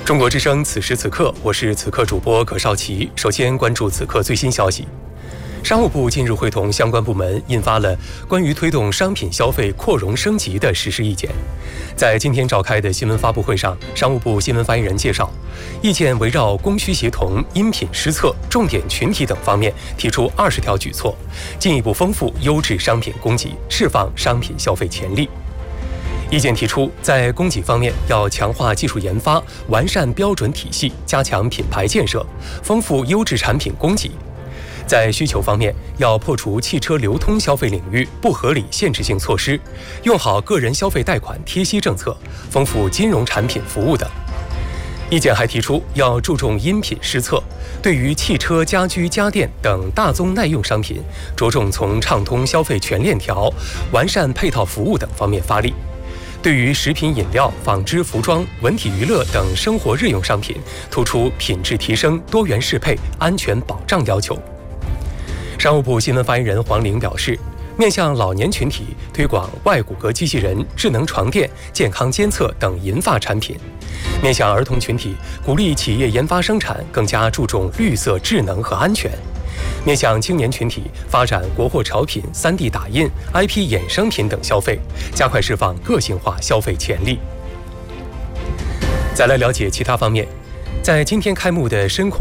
中国之声，此时此刻，我是此刻主播葛少奇。首先关注此刻最新消息。商务部近日会同相关部门印发了关于推动商品消费扩容升级的实施意见。在今天召开的新闻发布会上，商务部新闻发言人介绍，意见围绕供需协同、因品施策、重点群体等方面提出20条举措，进一步丰富优质商品供给，释放商品消费潜力。意见提出，在供给方面要强化技术研发，完善标准体系，加强品牌建设，丰富优质产品供给；在需求方面，要破除汽车流通消费领域不合理限制性措施，用好个人消费贷款贴息政策，丰富金融产品服务等。意见还提出，要注重因品施策，对于汽车、家居、家电等大宗耐用商品，着重从畅通消费全链条、完善配套服务等方面发力。对于食品饮料、纺织服装、文体娱乐等生活日用商品，突出品质提升、多元适配、安全保障要求。商务部新闻发言人黄玲表示，面向老年群体推广外骨骼机器人、智能床垫、健康监测等银发产品；面向儿童群体，鼓励企业研发生产更加注重绿色、智能和安全；面向青年群体，发展国货潮品、3D 打印、IP 衍生品等消费，加快释放个性化消费潜力。再来了解其他方面，在今天开幕的深空